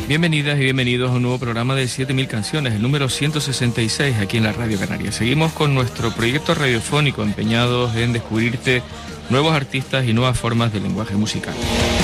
Bienvenidas y bienvenidos a un nuevo programa de 7000 canciones, el número 166 aquí en la Radio Canaria. Seguimos con nuestro proyecto radiofónico empeñados en descubrirte nuevos artistas y nuevas formas de lenguaje musical.